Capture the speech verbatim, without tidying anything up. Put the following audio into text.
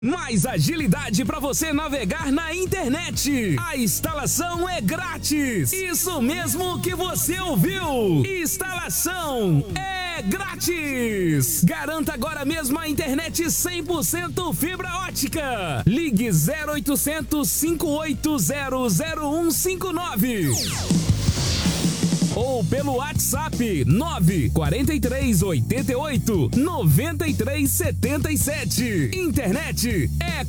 Mais agilidade para você navegar na internet. A instalação é grátis. Isso mesmo que você ouviu. Instalação é grátis. Garanta agora mesmo a internet cem por cento fibra ótica. Ligue zero oitocentos, cinco oito zero, zero um cinco nove. Ou pelo WhatsApp nove quatro três oito oito, nove três sete sete. Internet é